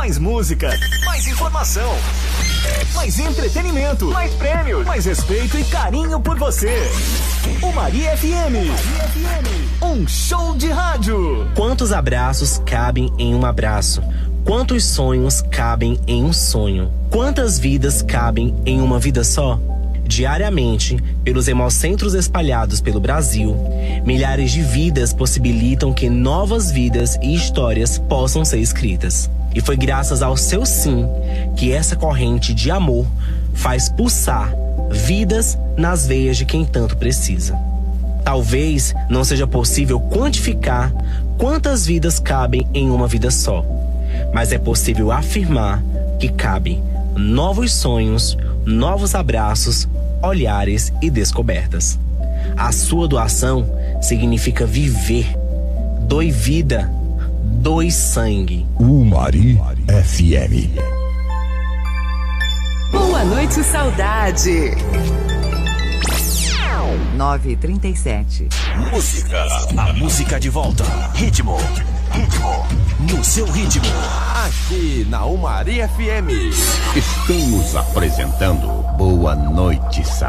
Mais música, mais informação, mais entretenimento, mais prêmios, mais respeito e carinho por você. O Mari FM. Um show de rádio. Quantos abraços cabem em um abraço? Quantos sonhos cabem em um sonho? Quantas vidas cabem em uma vida só? Diariamente, pelos hemocentros espalhados pelo Brasil, milhares de vidas possibilitam que novas vidas e histórias possam ser escritas. E foi graças ao seu sim que essa corrente de amor faz pulsar vidas nas veias de quem tanto precisa. Talvez não seja possível quantificar quantas vidas cabem em uma vida só, mas é possível afirmar que cabem novos sonhos, novos abraços, olhares e descobertas. A sua doação significa viver. Doe vida, doe sangue. O Mari FM. Boa noite, saudade. 9h37. Música, a música de volta. Ritmo, no seu ritmo. Aqui na Umari FM. Estamos apresentando Boa Noite, Saudade.